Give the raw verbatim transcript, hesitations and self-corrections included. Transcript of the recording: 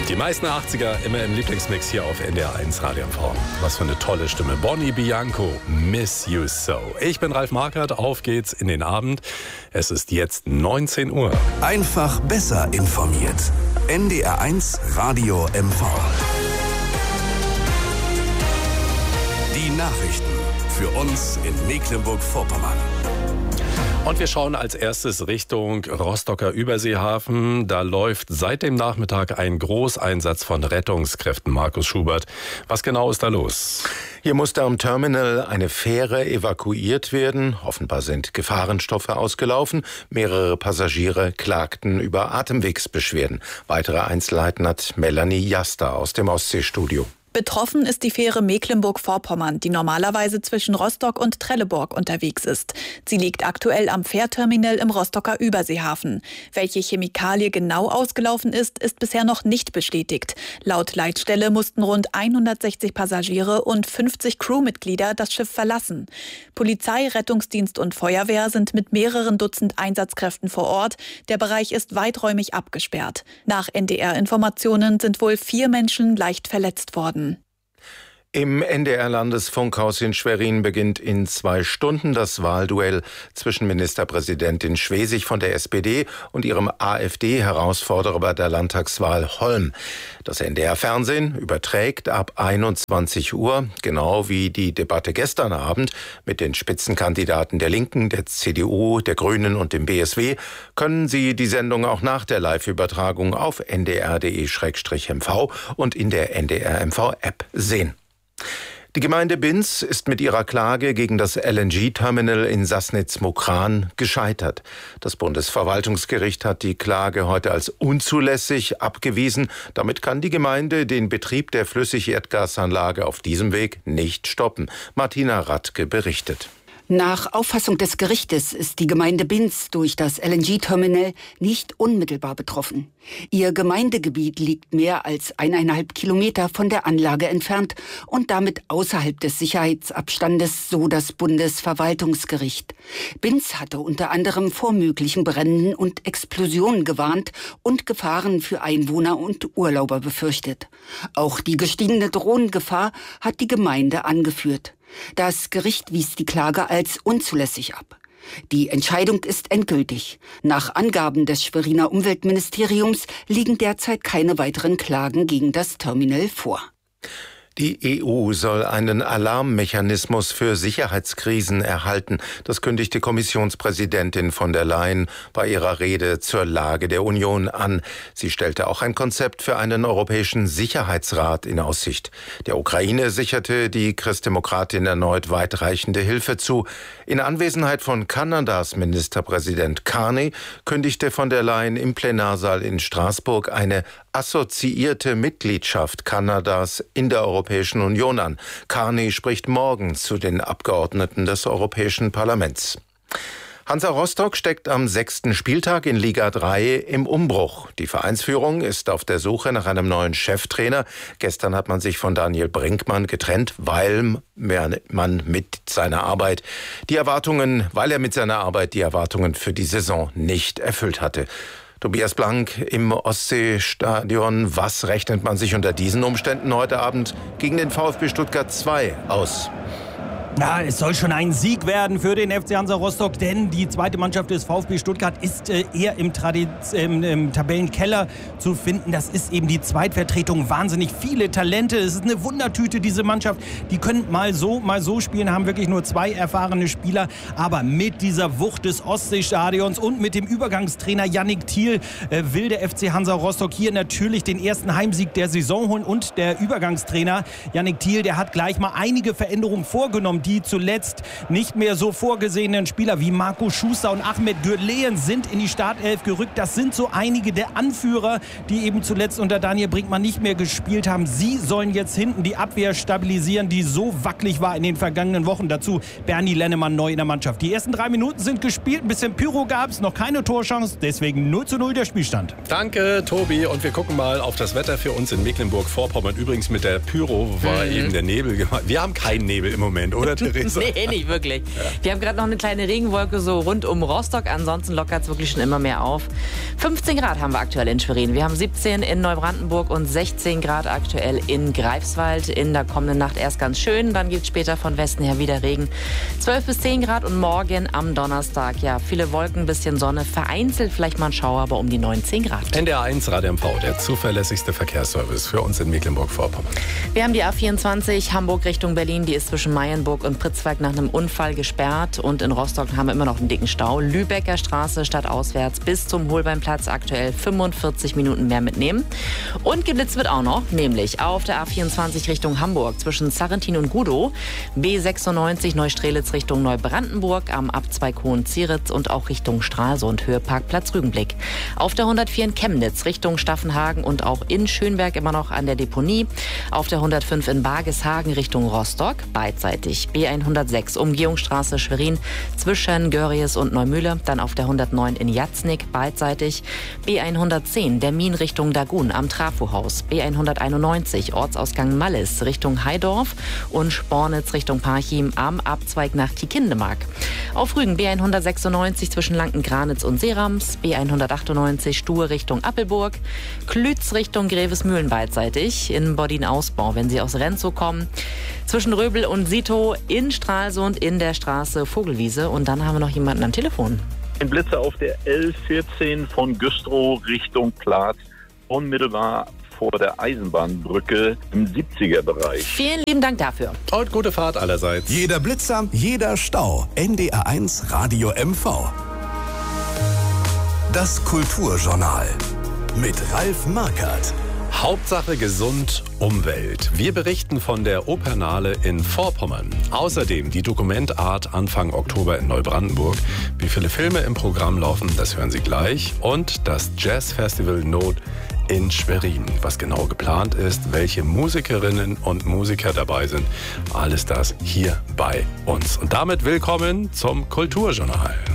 Die meisten achtziger immer im Lieblingsmix hier auf N D R eins Radio M V. Was für eine tolle Stimme. Bonnie Bianco, Miss You So. Ich bin Ralf Markert, auf geht's in den Abend. Es ist jetzt neunzehn Uhr. Einfach besser informiert. N D R eins Radio M V. Die Nachrichten für uns in Mecklenburg-Vorpommern. Und wir schauen als erstes Richtung Rostocker Überseehafen. Da läuft seit dem Nachmittag ein Großeinsatz von Rettungskräften. Markus Schubert, was genau ist da los? Hier musste am Terminal eine Fähre evakuiert werden. Offenbar sind Gefahrenstoffe ausgelaufen. Mehrere Passagiere klagten über Atemwegsbeschwerden. Weitere Einzelheiten hat Melanie Jaster aus dem Ostseestudio. Betroffen ist die Fähre Mecklenburg-Vorpommern, die normalerweise zwischen Rostock und Trelleborg unterwegs ist. Sie liegt aktuell am Fährterminal im Rostocker Überseehafen. Welche Chemikalie genau ausgelaufen ist, ist bisher noch nicht bestätigt. Laut Leitstelle mussten rund hundertsechzig Passagiere und fünfzig Crewmitglieder das Schiff verlassen. Polizei, Rettungsdienst und Feuerwehr sind mit mehreren Dutzend Einsatzkräften vor Ort. Der Bereich ist weiträumig abgesperrt. Nach N D R-Informationen sind wohl vier Menschen leicht verletzt worden. Im N D R-Landesfunkhaus in Schwerin beginnt in zwei Stunden das Wahlduell zwischen Ministerpräsidentin Schwesig von der S P D und ihrem AfD-Herausforderer bei der Landtagswahl Holm. Das N D R-Fernsehen überträgt ab einundzwanzig Uhr, genau wie die Debatte gestern Abend mit den Spitzenkandidaten der Linken, der C D U, der Grünen und dem B S W, können Sie die Sendung auch nach der Live-Übertragung auf n d r punkt d e slash m v und in der N D R M V-App sehen. Die Gemeinde Binz ist mit ihrer Klage gegen das L N G-Terminal in Sassnitz-Mokran gescheitert. Das Bundesverwaltungsgericht hat die Klage heute als unzulässig abgewiesen. Damit kann die Gemeinde den Betrieb der Flüssigerdgasanlage auf diesem Weg nicht stoppen. Martina Radke berichtet. Nach Auffassung des Gerichtes ist die Gemeinde Binz durch das L N G-Terminal nicht unmittelbar betroffen. Ihr Gemeindegebiet liegt mehr als eineinhalb Kilometer von der Anlage entfernt und damit außerhalb des Sicherheitsabstandes, so das Bundesverwaltungsgericht. Binz hatte unter anderem vor möglichen Bränden und Explosionen gewarnt und Gefahren für Einwohner und Urlauber befürchtet. Auch die gestiegene Drohnengefahr hat die Gemeinde angeführt. Das Gericht wies die Klage als unzulässig ab. Die Entscheidung ist endgültig. Nach Angaben des Schweriner Umweltministeriums liegen derzeit keine weiteren Klagen gegen das Terminal vor. Die E U soll einen Alarmmechanismus für Sicherheitskrisen erhalten. Das kündigte Kommissionspräsidentin von der Leyen bei ihrer Rede zur Lage der Union an. Sie stellte auch ein Konzept für einen europäischen Sicherheitsrat in Aussicht. Der Ukraine sicherte die Christdemokratin erneut weitreichende Hilfe zu. In Anwesenheit von Kanadas Ministerpräsident Carney kündigte von der Leyen im Plenarsaal in Straßburg eine assoziierte Mitgliedschaft Kanadas in der Europäischen Union an. Carney spricht morgen zu den Abgeordneten des Europäischen Parlaments. Hansa Rostock steckt am sechsten Spieltag in Liga drei im Umbruch. Die Vereinsführung ist auf der Suche nach einem neuen Cheftrainer. Gestern hat man sich von Daniel Brinkmann getrennt, weil man mit seiner Arbeit die Erwartungen, weil er mit seiner Arbeit die Erwartungen für die Saison nicht erfüllt hatte. Tobias Blank im Ostseestadion. Was rechnet man sich unter diesen Umständen heute Abend gegen den VfB Stuttgart zwei aus? Ja, es soll schon ein Sieg werden für den F C Hansa Rostock, denn die zweite Mannschaft des VfB Stuttgart ist äh, eher im, Tradiz- im, im Tabellenkeller zu finden. Das ist eben die Zweitvertretung. Wahnsinnig viele Talente. Es ist eine Wundertüte, diese Mannschaft. Die können mal so, mal so spielen, haben wirklich nur zwei erfahrene Spieler. Aber mit dieser Wucht des Ostseestadions und mit dem Übergangstrainer Yannick Thiel äh, will der F C Hansa Rostock hier natürlich den ersten Heimsieg der Saison holen. Und der Übergangstrainer Yannick Thiel, der hat gleich mal einige Veränderungen vorgenommen. Die zuletzt nicht mehr so vorgesehenen Spieler wie Marco Schuster und Ahmed Gürlehen sind in die Startelf gerückt. Das sind so einige der Anführer, die eben zuletzt unter Daniel Brinkmann nicht mehr gespielt haben. Sie sollen jetzt hinten die Abwehr stabilisieren, die so wackelig war in den vergangenen Wochen. Dazu Bernie Lennemann neu in der Mannschaft. Die ersten drei Minuten sind gespielt, ein bisschen Pyro gab es, noch keine Torchance, deswegen null zu null der Spielstand. Danke, Tobi. Und wir gucken mal auf das Wetter für uns in Mecklenburg-Vorpommern. Übrigens mit der Pyro war mhm. eben der Nebel gemeint. Wir haben keinen Nebel im Moment, oder oder Theresa? Nee, nicht wirklich. Ja. Wir haben gerade noch eine kleine Regenwolke so rund um Rostock. Ansonsten lockert es wirklich schon immer mehr auf. fünfzehn Grad haben wir aktuell in Schwerin. Wir haben siebzehn in Neubrandenburg und sechzehn Grad aktuell in Greifswald. In der kommenden Nacht erst ganz schön, dann gibt es später von Westen her wieder Regen. zwölf bis zehn Grad und morgen am Donnerstag, ja, viele Wolken, bisschen Sonne, vereinzelt vielleicht mal ein Schauer, aber um die neunzehn Grad. N D R eins Radio M V, der zuverlässigste Verkehrsservice für uns in Mecklenburg-Vorpommern. Wir haben die A vierundzwanzig Hamburg Richtung Berlin, die ist zwischen Mayenburg und Pritzwalk nach einem Unfall gesperrt. Und in Rostock haben wir immer noch einen dicken Stau. Lübecker Straße stadtauswärts bis zum Holbeinplatz aktuell fünfundvierzig Minuten mehr mitnehmen. Und geblitzt wird auch noch, nämlich auf der A vierundzwanzig Richtung Hamburg zwischen Sarrentin und Gudow, B sechsundneunzig Neustrelitz Richtung Neubrandenburg am Abzweig Hohenzieritz und auch Richtung Stralsund, Höheparkplatz Rügenblick. Auf der hundertvier in Chemnitz Richtung Staffenhagen und auch in Schönberg immer noch an der Deponie. Auf der hundertfünf in Bargeshagen Richtung Rostock, beidseitig. B hundertsechs Umgehungsstraße Schwerin zwischen Görries und Neumühle. Dann auf der hundertneun in Jatznik, beidseitig. B hundertzehn der Min Richtung Dagun am Trafohaus. B hunderteinundneunzig Ortsausgang Mallis Richtung Heidorf und Spornitz Richtung Parchim am Abzweig nach Tiekindemark. Auf Rügen B hundertsechsundneunzig zwischen Lanken-Granitz und Seerams. B hundertachtundneunzig Stuhe Richtung Appelburg. Klütz Richtung Grevesmühlen beidseitig. In Bodin-Ausbau, wenn Sie aus Renzow kommen. Zwischen Röbel und Sito in Stralsund in der Straße Vogelwiese. Und dann haben wir noch jemanden am Telefon. Ein Blitzer auf der L vierzehn von Güstrow Richtung Platz, unmittelbar vor der Eisenbahnbrücke im siebziger Bereich. Vielen lieben Dank dafür. Und gute Fahrt allerseits. Jeder Blitzer, jeder Stau. N D R eins Radio M V. Das Kulturjournal mit Ralf Markert. Hauptsache gesund, Umwelt. Wir berichten von der Opernale in Vorpommern. Außerdem die Dokumentart Anfang Oktober in Neubrandenburg. Wie viele Filme im Programm laufen, das hören Sie gleich. Und das Jazzfestival Not in Schwerin. Was genau geplant ist, welche Musikerinnen und Musiker dabei sind. Alles das hier bei uns. Und damit willkommen zum Kulturjournal.